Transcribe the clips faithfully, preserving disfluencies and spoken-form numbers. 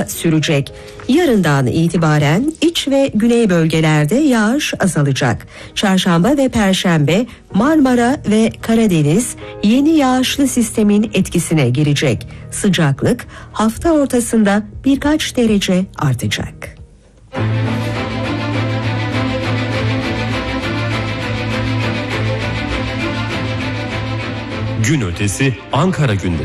daha sürecek. Yarından itibaren iç ve güney bölgelerde yağış azalacak. Çarşamba ve Perşembe Marmara ve Karadeniz yeni yağışlı sistemin etkisine girecek. Sıcaklık hafta ortasında birkaç derece artacak. Gün ötesi Ankara gündemi.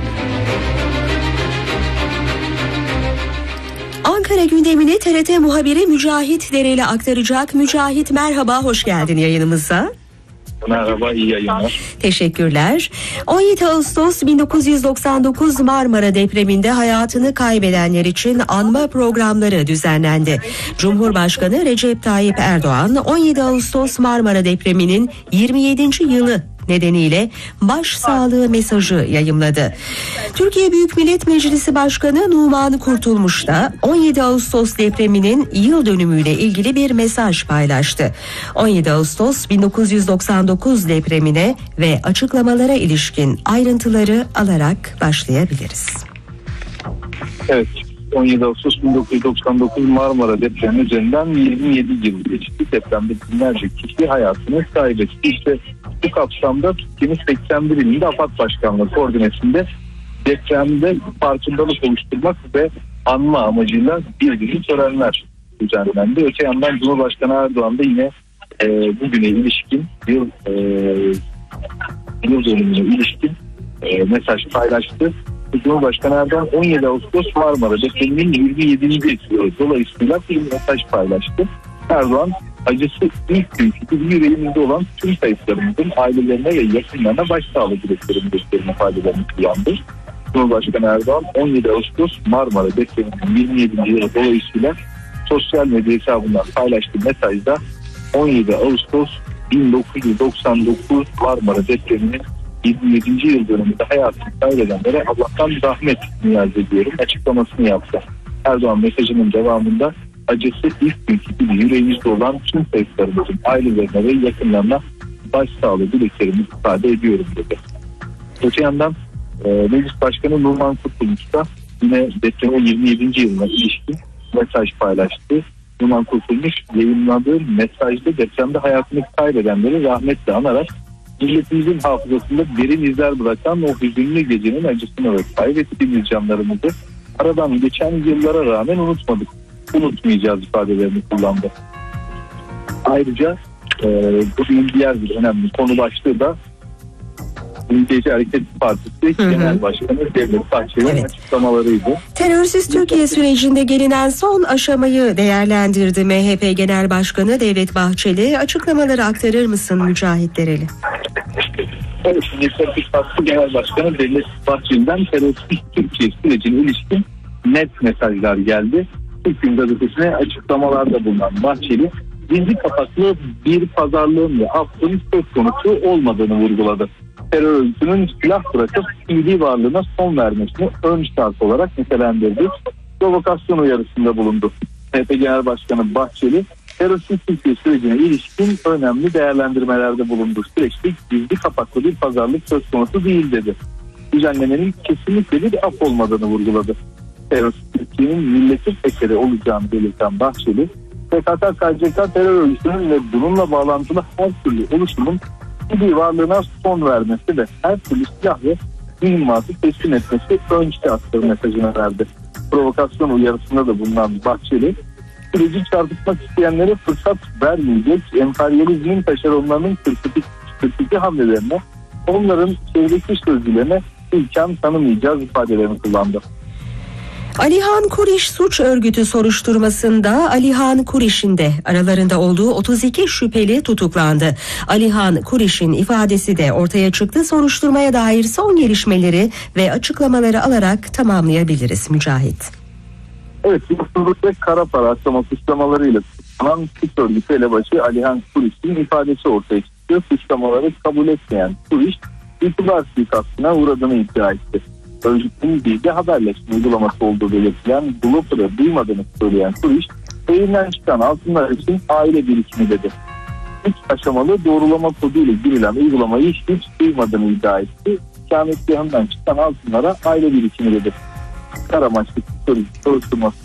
Ankara gündemini T R T muhabiri Mücahit Dereli aktaracak. Mücahit merhaba, hoş geldin yayınımıza. Merhaba, iyi yayınlar. Teşekkürler. on yedi Ağustos bin dokuz yüz doksan dokuz Marmara depreminde hayatını kaybedenler için anma programları düzenlendi. Cumhurbaşkanı Recep Tayyip Erdoğan on yedi Ağustos Marmara depreminin yirmi yedinci yılı nedeniyle başsağlığı mesajı yayımladı. Türkiye Büyük Millet Meclisi Başkanı Numan Kurtulmuş da on yedi Ağustos depreminin yıl dönümüyle ilgili bir mesaj paylaştı. on yedi Ağustos bin dokuz yüz doksan dokuz depremine ve açıklamalara ilişkin ayrıntıları alarak başlayabiliriz. Evet, on yedi Ağustos bin dokuz yüz doksan dokuz Marmara depremi üzerinden yirmi yedi yıl geçti. Depremde binlerce kişi hayatını kaybetti. İşte bu kapsamda Türkiye'nin seksen bir ilinde AFAD Başkanlığı koordinesinde depremde farkındalık oluşturmak ve anma amacıyla bir gün törenler düzenlendi. Öte yandan Cumhurbaşkanı Erdoğan da yine e, bugüne ilişkin yıl, e, yıl dönümüne ilişkin e, mesaj paylaştı. Cumhurbaşkanı Erdoğan on yedi Ağustos Marmara depreminin yirmi yedinci yılı dolayısıyla bir mesaj paylaştı. Erdoğan, acısı ilk günkü gibi yüreğimizde olan tüm kayıplarımızın ailelerine ve yakınlarına başsağlığı dileklerimi gösterme ifadelerini kullandı. Cumhurbaşkanı Erdoğan on yedi Ağustos Marmara depreminin yirmi yedinci yılı dolayısıyla sosyal medya hesabından paylaştığı mesajda on yedi Ağustos bin dokuz yüz doksan dokuz Marmara depreminin yirmi yedinci yıl dönümünde hayatını kaybedenlere Allah'tan rahmet niyaz ediyorum açıklamasını yaptı. Erdoğan mesajının devamında acısı ilk günkü gibi yüreğimizde olan tüm kayıplarımızın ailelerine ve yakınlarına başsağlığı dileklerimi ifade ediyorum dedi. Öte yandan e, Meclis Başkanı Numan Kurtulmuş da yine depremin yirmi yedinci yılına ilişkin mesaj paylaştı. Numan Kurtulmuş yayınladığı mesajda depremde hayatını kaybedenleri rahmetle anarak milletimizin hafızasında derin izler bırakan o hüzünlü gecenin acısını ve kaybettiğimiz canlarımızı aradan geçen yıllara rağmen unutmadık. Unutmayacağız ifadelerini kullandı. Ayrıca e, bugün diğer bir önemli konu başlığı da Milliyetçi Hareket Partisi hı hı. Genel Başkanı Devlet Bahçeli'nin evet. açıklamalarıydı. Terörsüz Türkiye sürecinde gelinen son aşamayı değerlendirdi M H P Genel Başkanı Devlet Bahçeli. Açıklamaları aktarır mısın Mücahit Dereli? Evet, Milliyetçi Hareket Partisi Genel Başkanı Devlet Bahçeli'den terörsüz Türkiye sürecine ilişkin net mesajlar geldi. Türk Gün Gazetesi'ne açıklamalarda bulunan Bahçeli, gizli kapaklı bir pazarlığın ve affın söz konusu olmadığını vurguladı. Terör örgütünün silah bırakıp fiili varlığına son vermesini ön şart olarak nitelendirdi. Provokasyon uyarısında bulundu. M H P Genel Başkanı Bahçeli, terörsüz Türkiye sürecine ilişkin önemli değerlendirmelerde bulundu. Süreçte gizli kapaklı bir pazarlık söz konusu değil dedi. Düzenlemenin kesinlikle bir af olmadığını vurguladı. Terörsüz Türkiye'nin milleti tekeri olacağını belirten Bahçeli, P K K K C K terör örgütünün ve bununla bağlantılı her türlü oluşumun fiili varlığına son vermesi ve her türlü silah ve mühimmatı teslim etmesi ön şarttır mesajını verdi. Provokasyon uyarısında da bulunan Bahçeli, süreci çarpıtmak isteyenlere fırsat vermeyecek, emperyalizmin taşeronlarının kırpıcı hamlelerine, onların çevredeki sözcülerine imkan tanımayacağız ifadelerini kullandı. Alihan Kuriş suç örgütü soruşturmasında Alihan Kuriş'in de aralarında olduğu otuz iki şüpheli tutuklandı. Alihan Kuriş'in ifadesi de ortaya çıktı. Soruşturmaya dair son gelişmeleri ve açıklamaları alarak tamamlayabiliriz Mücahit. Evet, yolsuzluk ve kara para aklama suçlamalarıyla tutuklanan suç örgütü elebaşı Alihan Kuriş'in ifadesi ortaya çıktı. Suçlamaları kabul etmeyen Kuriş, itibar suikastına uğradığını iddia etti. Örgütün bilgi haberleşme uygulaması olduğu belirtilen Blooper'ı duymadığını söyleyen Kuriş, elinden çıkan altınlar için aile birikimi dedi. Üç aşamalı doğrulama koduyla girilen uygulamayı hiç duymadığını iddia etti. İkametgahından çıkan altınlara aile birikimi dedi. Karamaçlı soruşturması